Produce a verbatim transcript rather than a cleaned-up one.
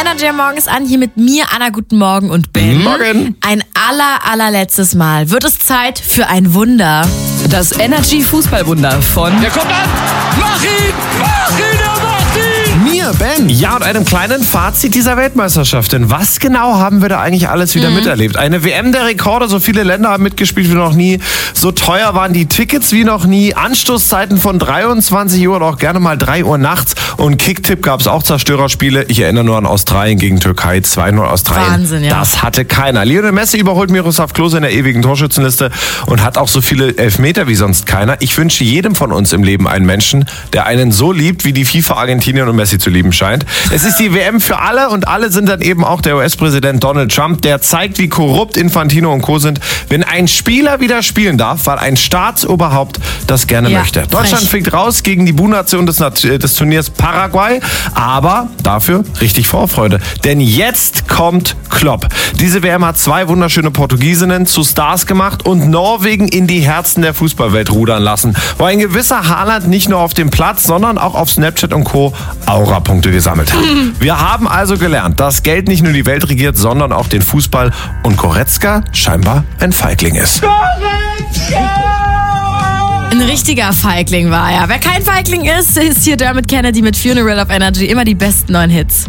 Energy am Morgen ist an, hier mit mir, Anna, guten Morgen und Ben. Morgen. Ein aller, allerletztes Mal wird es Zeit für ein Wunder. Das Energy Fußballwunder von... Der kommt an! Mach ihn! Mach ihn! Er macht ihn! Mir, Ben. Ja, und einem kleinen Fazit dieser Weltmeisterschaft. Denn was genau haben wir da eigentlich alles wieder mhm. miterlebt? Eine W M der Rekorde, so viele Länder haben mitgespielt wie noch nie. So teuer waren die Tickets wie noch nie. Anstoßzeiten von dreiundzwanzig Uhr oder auch gerne mal drei Uhr nachts. Und Kicktipp gab es auch Zerstörerspiele. Ich erinnere nur an Australien gegen Türkei. zwei null Australien. Wahnsinn, ja. Das hatte keiner. Lionel Messi überholt Miroslav Klose in der ewigen Torschützenliste und hat auch so viele Elfmeter wie sonst keiner. Ich wünsche jedem von uns im Leben einen Menschen, der einen so liebt, wie die FIFA Argentinien und Messi zu lieben scheint. Es ist die W M für alle und alle sind dann eben auch der U S-Präsident Donald Trump, der zeigt, wie korrupt Infantino und Co. sind. Wenn ein Spieler wieder spielen darf, weil ein Staatsoberhaupt das gerne ja, möchte. Deutschland frech. fliegt raus gegen die Bu-Nation des, des Turniers Paraguay, aber dafür richtig Vorfreude. Denn jetzt kommt Klopp. Diese W M hat zwei wunderschöne Portugiesinnen zu Stars gemacht und Norwegen in die Herzen der Fußballwelt rudern lassen, wo ein gewisser Haaland nicht nur auf dem Platz, sondern auch auf Snapchat und Co. Aura-Punkte gesammelt hat. Wir haben also gelernt, dass Geld nicht nur die Welt regiert, sondern auch den Fußball und Goretzka scheinbar ein Feigling ist. Ein richtiger Feigling war er. Wer kein Feigling ist, ist hier Dermot Kennedy mit Funeral of Energy. Immer die besten neuen Hits.